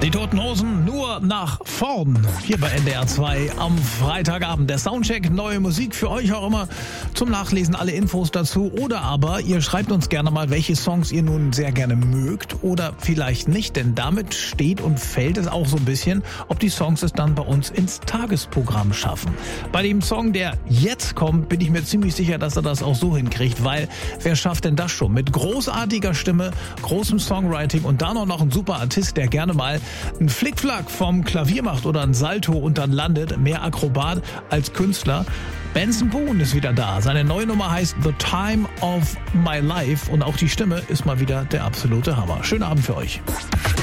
Die Toten Hosen nur nach vorn. Hier bei NDR 2 am Freitagabend. Der Soundcheck, neue Musik für euch auch immer zum Nachlesen, alle Infos dazu. Oder aber ihr schreibt uns gerne mal, welche Songs ihr nun sehr gerne mögt oder vielleicht nicht. Denn damit steht und fällt es auch so ein bisschen, ob die Songs es dann bei uns ins Tagesprogramm schaffen. Bei dem Song, der jetzt kommt, bin ich mir ziemlich sicher, dass er das auch so hinkriegt. Weil wer schafft denn das schon? Mit großartiger Stimme, großem Songwriting und dann auch noch ein super Artist, der gerne mal einen Flickflack vom Klavier macht oder ein Salto und dann landet. Mehr Akrobat als Künstler. Benson Boone ist wieder da. Seine neue Nummer heißt The Time of My Life und auch die Stimme ist mal wieder der absolute Hammer. Schönen Abend für euch.